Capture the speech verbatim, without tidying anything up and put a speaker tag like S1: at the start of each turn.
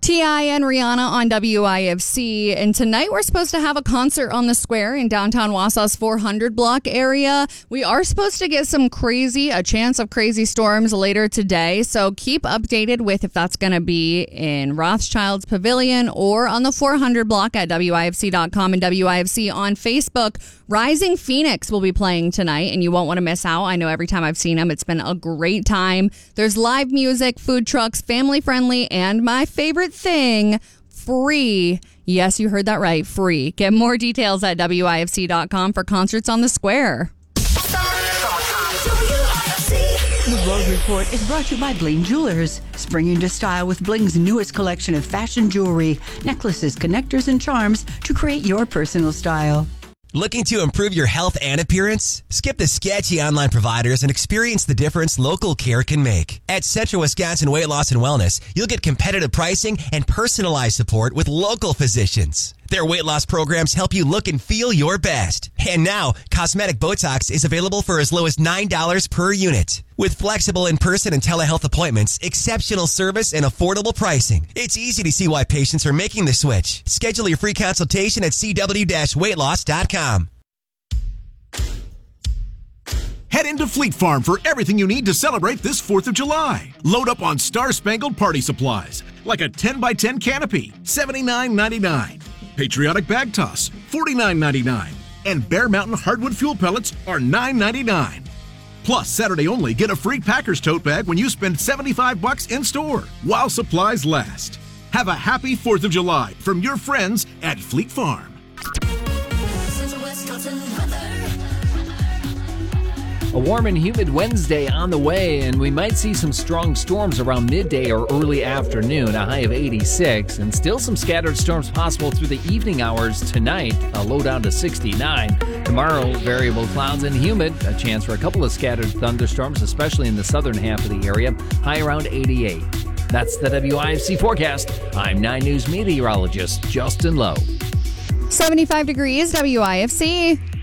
S1: T I and Rihanna on W I F C. And tonight we're supposed to have a concert on the square in downtown Wausau's four hundred block area. We are supposed to get some crazy, a chance of crazy storms later today. So keep updated with if that's going to be in Rothschild's Pavilion or on the four hundred block at W I F C dot com and W I F C on Facebook. Rising Phoenix will be playing tonight, and you won't want to miss out. I know every time I've seen them, it's been a great time. There's live music, food trucks, family friendly, and my favorite thing, free. Yes, you heard that right, free. Get more details at W I F C dot com for concerts on the square.
S2: The Road Report is brought to you by Bling Jewelers. Spring into style with Bling's newest collection of fashion jewelry, necklaces, connectors, and charms to create your personal style.
S3: Looking to improve your health and appearance? Skip the sketchy online providers and experience the difference local care can make. At Central Wisconsin Weight Loss and Wellness, you'll get competitive pricing and personalized support with local physicians. Their weight loss programs help you look and feel your best. And now, cosmetic Botox is available for as low as nine dollars per unit. With flexible in-person and telehealth appointments, exceptional service, and affordable pricing, it's easy to see why patients are making the switch. Schedule your free consultation at c w dash weight loss dot com.
S4: Head into Fleet Farm for everything you need to celebrate this fourth of July. Load up on Star-Spangled Party supplies, like a ten by ten canopy, seventy-nine ninety-nine. Patriotic Bag Toss, forty-nine ninety-nine. And Bear Mountain Hardwood Fuel Pellets are nine ninety-nine. Plus, Saturday only, get a free Packers tote bag when you spend seventy-five bucks in store, while supplies last. Have a happy fourth of July from your friends at Fleet Farm.
S5: A warm and humid Wednesday on the way, and we might see some strong storms around midday or early afternoon, a high of eighty-six, and still some scattered storms possible through the evening hours tonight, a low down to sixty-nine. Tomorrow, variable clouds and humid, a chance for a couple of scattered thunderstorms, especially in the southern half of the area, high around eighty-eight. That's the W I F C forecast. I'm nine News meteorologist Justin Lowe.
S1: seventy-five degrees, W I F C.